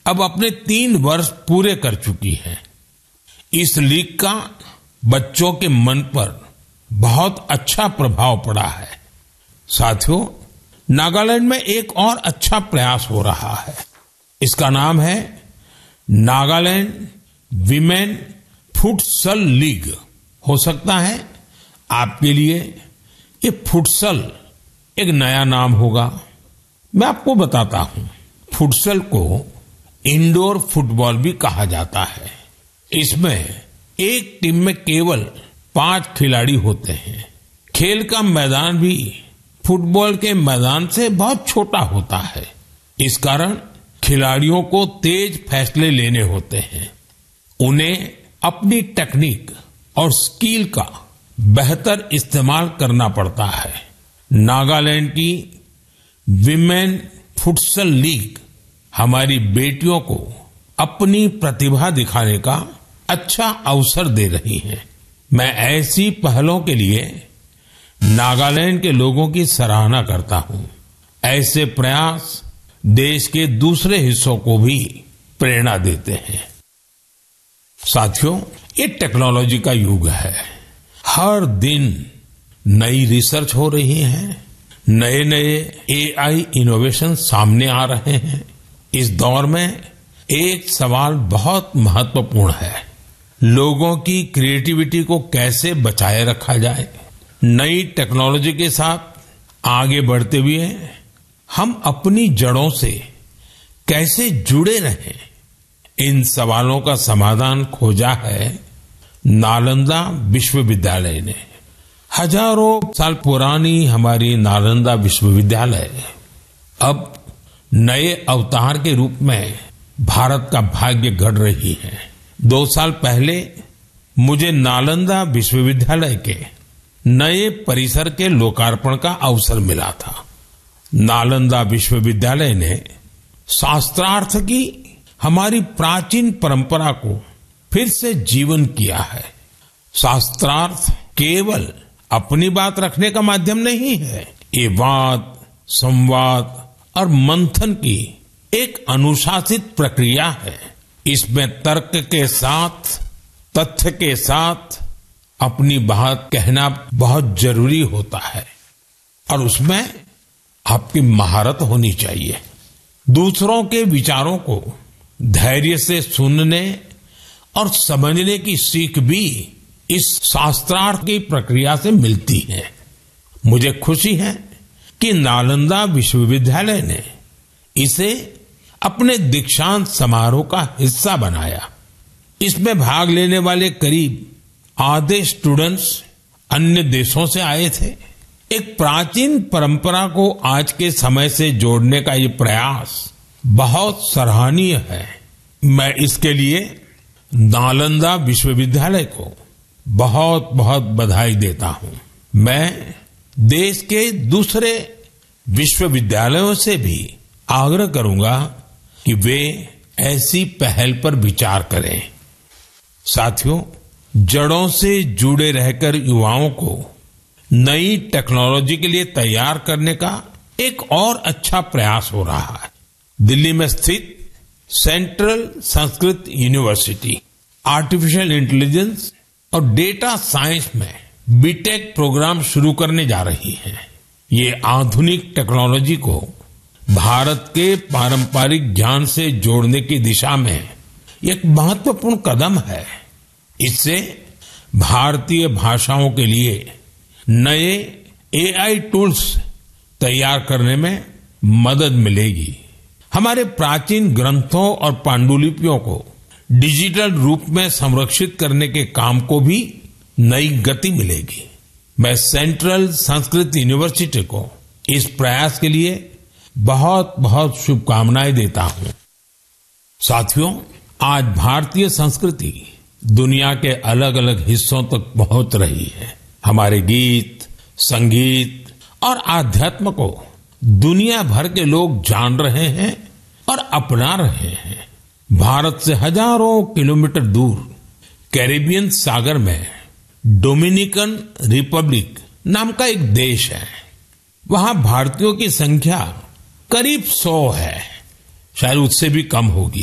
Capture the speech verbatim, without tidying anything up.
अब अपने तीन वर्ष पूरे कर चुकी है। इस लीग का बच्चों के मन पर बहुत अच्छा प्रभाव पड़ा है। साथियों, नागालैंड में एक और अच्छा प्रयास हो रहा है। इसका नाम है नागालैंड वीमेन फुटसल लीग। हो सकता है आपके लिए ये फुटसल एक नया नाम होगा। मैं आपको बताता हूं, फुटसल को इंडोर फुटबॉल भी कहा जाता है। इसमें एक टीम में केवल पांच खिलाड़ी होते हैं। खेल का मैदान भी फुटबॉल के मैदान से बहुत छोटा होता है। इस कारण खिलाड़ियों को तेज फैसले लेने होते हैं। उन्हें अपनी टेक्निक और स्किल का बेहतर इस्तेमाल करना पड़ता है। नागालैंड की विमेन फुटसल लीग हमारी बेटियों को अपनी प्रतिभा दिखाने का अच्छा अवसर दे रही है। मैं ऐसी पहलों के लिए नागालैंड के लोगों की सराहना करता हूं। ऐसे प्रयास देश के दूसरे हिस्सों को भी प्रेरणा देते हैं। साथियों, ये टेक्नोलॉजी का युग है। हर दिन नई रिसर्च हो रही है, नए नए एआई इनोवेशन सामने आ रहे हैं। इस दौर में एक सवाल बहुत महत्वपूर्ण है, लोगों की क्रिएटिविटी को कैसे बचाए रखा जाए। नई टेक्नोलॉजी के साथ आगे बढ़ते हुए हम अपनी जड़ों से कैसे जुड़े रहें, इन सवालों का समाधान खोजा है नालंदा विश्वविद्यालय ने। हजारों साल पुरानी हमारी नालंदा विश्वविद्यालय अब नए अवतार के रूप में भारत का भाग्य गढ़ रही है। दो साल पहले मुझे नालंदा विश्वविद्यालय के नए परिसर के लोकार्पण का अवसर मिला था। नालंदा विश्वविद्यालय ने शास्त्रार्थ की हमारी प्राचीन परंपरा को फिर से जीवन किया है। शास्त्रार्थ केवल अपनी बात रखने का माध्यम नहीं है, ये वाद, संवाद और मंथन की एक अनुशासित प्रक्रिया है। इसमें तर्क के साथ, तथ्य के साथ अपनी बात कहना बहुत जरूरी होता है और उसमें आपकी महारत होनी चाहिए। दूसरों के विचारों को धैर्य से सुनने और समझने की सीख भी इस शास्त्रार्थ की प्रक्रिया से मिलती है। मुझे खुशी है कि नालंदा विश्वविद्यालय ने इसे अपने दीक्षांत समारोह का हिस्सा बनाया। इसमें भाग लेने वाले करीब आधे स्टूडेंट्स अन्य देशों से आए थे। एक प्राचीन परंपरा को आज के समय से जोड़ने का ये प्रयास बहुत सराहनीय है। मैं इसके लिए नालंदा विश्वविद्यालय को बहुत बहुत बधाई देता हूं। मैं देश के दूसरे विश्वविद्यालयों से भी आग्रह करूंगा कि वे ऐसी पहल पर विचार करें। साथियों, जड़ों से जुड़े रहकर युवाओं को नई टेक्नोलॉजी के लिए तैयार करने का एक और अच्छा प्रयास हो रहा है। दिल्ली में स्थित central Sanskrit university artificial intelligence और डेटा साइंस में बीटेक प्रोग्राम शुरू करने जा रही है। ये आधुनिक टेक्नोलॉजी को भारत के पारंपरिक ज्ञान से जोड़ने की दिशा में एक महत्वपूर्ण कदम है। इससे भारतीय भाषाओं के लिए नए एआई टूल्स तैयार करने में मदद मिलेगी। हमारे प्राचीन ग्रंथों और पांडुलिपियों को डिजिटल रूप में संरक्षित करने के काम को भी नई गति मिलेगी। मैं सेंट्रल संस्कृत यूनिवर्सिटी को इस प्रयास के लिए बहुत बहुत शुभकामनाएं देता हूं। साथियों, आज भारतीय संस्कृति दुनिया के अलग अलग हिस्सों तक पहुंच रही है। हमारे गीत, संगीत और आध्यात्म को दुनिया भर के लोग जान रहे हैं और अपना रहे हैं। भारत से हजारों किलोमीटर दूर कैरिबियन सागर में डोमिनिकन रिपब्लिक नाम का एक देश है। वहां भारतीयों की संख्या करीब सौ है, शायद उससे भी कम होगी।